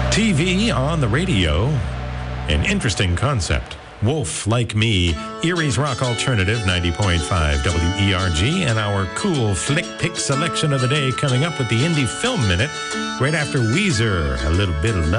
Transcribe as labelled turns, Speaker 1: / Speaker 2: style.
Speaker 1: TV on the radio. An interesting concept. Wolf Like Me, Erie's Rock Alternative, 90.5 WERG, and our cool flick pick selection of the day coming up with the Indie Film Minute right after Weezer, A Little Bit of Love.